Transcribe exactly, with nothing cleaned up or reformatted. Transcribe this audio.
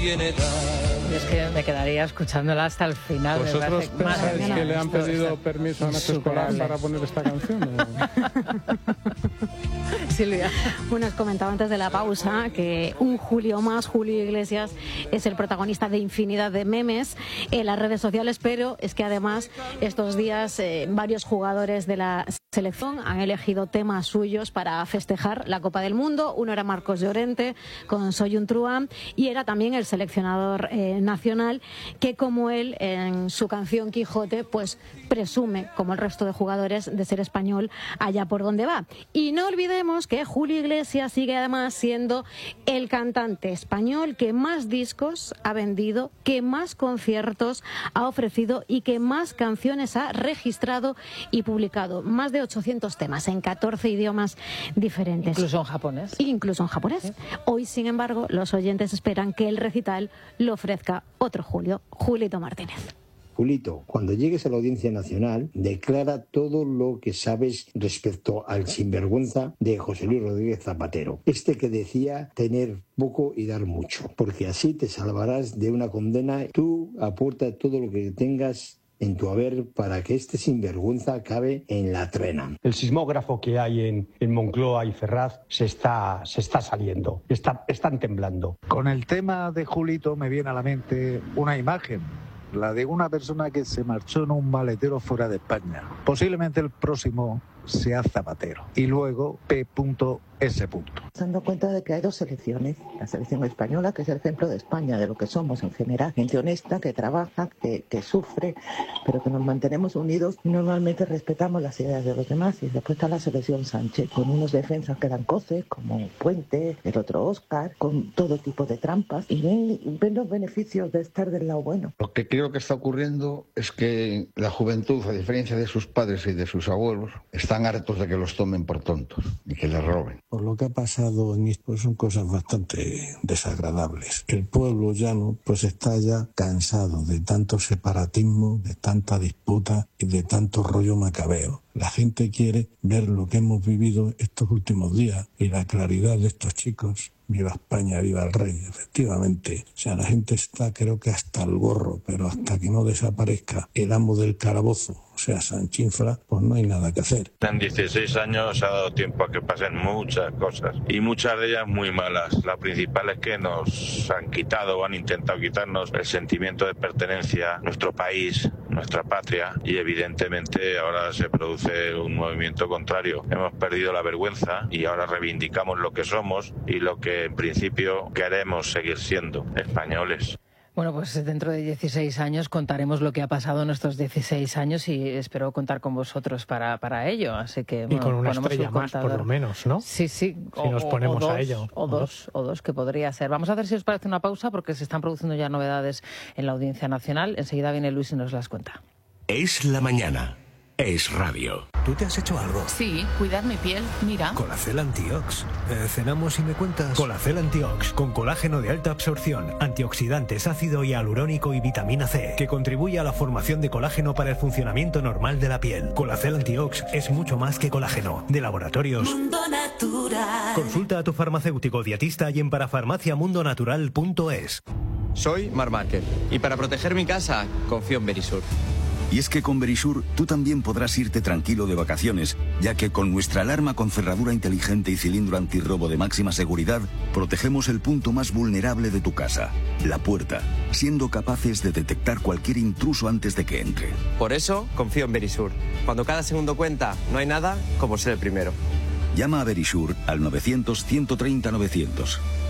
Es que me quedaría escuchándola hasta el final. ¿Vosotros pensáis que le han pedido permiso a Nacho Escolar para poner esta canción? Silvia. Bueno, os comentaba antes de la pausa que un Julio más, Julio Iglesias, es el protagonista de infinidad de memes en las redes sociales, pero es que además estos días eh, varios jugadores de la selección han elegido temas suyos para festejar la Copa del Mundo. Uno era Marcos Llorente con Soy un truán y era también el seleccionador eh, nacional que, como él en su canción Quijote, pues presume, como el resto de jugadores, de ser español allá por donde va. Y no olvidemos que Julio Iglesias sigue además siendo el cantante español que más discos ha vendido, que más conciertos ha ofrecido y que más canciones ha registrado y publicado. Más de ochocientos temas en catorce idiomas diferentes. Incluso en japonés. Incluso en japonés. ¿Sí? Hoy, sin embargo, los oyentes esperan que el recital lo ofrezca otro Julio, Julito Martínez. Julito, cuando llegues a la Audiencia Nacional, declara todo lo que sabes respecto al sinvergüenza de José Luis Rodríguez Zapatero. Este que decía tener poco y dar mucho, porque así te salvarás de una condena. Tú aporta todo lo que tengas en tu haber para que este sinvergüenza acabe en la trena. El sismógrafo que hay en, en Moncloa y Ferraz se está, se está saliendo, está, están temblando. Con el tema de Julito me viene a la mente una imagen, la de una persona que se marchó en un maletero fuera de España. Posiblemente el próximo sea Zapatero. Y luego P S. Dando cuenta de que hay dos selecciones, la selección española, que es el ejemplo de España, de lo que somos en general, gente honesta, que trabaja, que, que sufre, pero que nos mantenemos unidos y normalmente respetamos las ideas de los demás. Y después está la selección Sánchez, con unos defensas que dan coces, como Puente, el otro Óscar, con todo tipo de trampas, y ven, ven los beneficios de estar del lado bueno. Lo que creo que está ocurriendo es que la juventud, a diferencia de sus padres y de sus abuelos, están hartos de que los tomen por tontos y que les roben. Por lo que ha pasado en esto son cosas bastante desagradables. El pueblo llano pues está ya cansado de tanto separatismo, de tanta disputa y de tanto rollo macabeo. La gente quiere ver lo que hemos vivido estos últimos días y la claridad de estos chicos. Viva España, viva el rey, efectivamente. O sea, la gente está, creo que hasta el gorro, pero hasta que no desaparezca el amo del calabozo, o sea, Sanchinfra, pues no hay nada que hacer. En dieciséis años ha dado tiempo a que pasen muchas cosas, y muchas de ellas muy malas. La principal es que nos han quitado o han intentado quitarnos el sentimiento de pertenencia a nuestro país, nuestra patria, y evidentemente ahora se produce un movimiento contrario. Hemos perdido la vergüenza y ahora reivindicamos lo que somos y lo que en principio queremos seguir siendo, españoles. Bueno, pues dentro de dieciséis años contaremos lo que ha pasado en estos dieciséis años y espero contar con vosotros para, para ello. Así que, bueno, y con una estrella más, por lo menos, ¿no? Sí, sí. Si o, nos ponemos o dos, a ello. O, o dos, dos, o dos, que podría ser. Vamos a ver si os parece una pausa porque se están produciendo ya novedades en la Audiencia Nacional. Enseguida viene Luis y nos las cuenta. Es la mañana. Es radio. ¿Tú te has hecho algo? Sí, cuidar mi piel, mira. Colacel Antiox. Eh, ¿Cenamos y me cuentas? Colacel Antiox, con colágeno de alta absorción, antioxidantes, ácido hialurónico y vitamina C, que contribuye a la formación de colágeno para el funcionamiento normal de la piel. Colacel Antiox es mucho más que colágeno. De Laboratorios Mundo Natural. Consulta a tu farmacéutico dietista y en parafarmacia mundo natural punto es. Soy Mar Márquez y para proteger mi casa confío en Verisur. Y es que con Verisur tú también podrás irte tranquilo de vacaciones, ya que con nuestra alarma con cerradura inteligente y cilindro antirrobo de máxima seguridad, protegemos el punto más vulnerable de tu casa, la puerta, siendo capaces de detectar cualquier intruso antes de que entre. Por eso confío en Verisur. Cuando cada segundo cuenta, no hay nada como ser el primero. Llama a Verisur al novecientos, ciento treinta, novecientos.